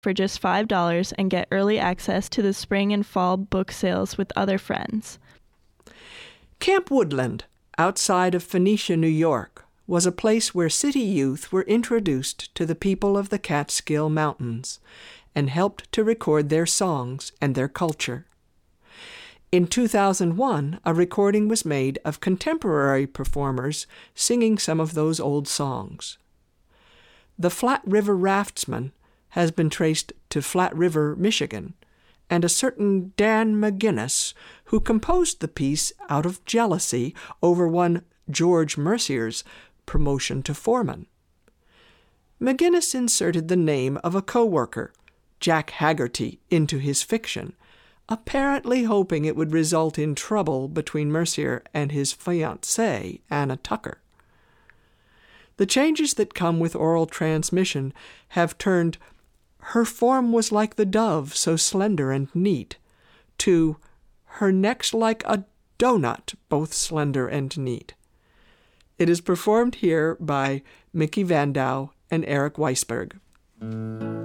for just $5 and get early access to the spring and fall book sales with other friends. Camp Woodland, outside of Phoenicia, New York, was a place where city youth were introduced to the people of the Catskill Mountains and helped to record their songs and their culture. In 2001, a recording was made of contemporary performers singing some of those old songs. The Flat River Raftsman has been traced to Flat River, Michigan, and a certain Dan McGinnis, who composed the piece out of jealousy over one George Mercier's promotion to foreman. McGinnis inserted the name of a co-worker, Jack Haggerty, into his fiction, apparently hoping it would result in trouble between Mercier and his fiancée, Anna Tucker. The changes that come with oral transmission have turned "her form was like the dove, so slender and neat," to "her neck's like a donut, both slender and neat." It is performed here by Mickey Vandau and Eric Weisberg.